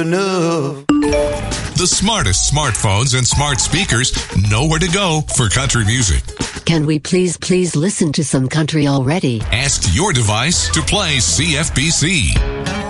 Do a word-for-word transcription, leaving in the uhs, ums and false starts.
enough. The smartest smartphones and smart speakers know where to go for country music. Can we please, please listen to some country already? Ask your device to play C F B C.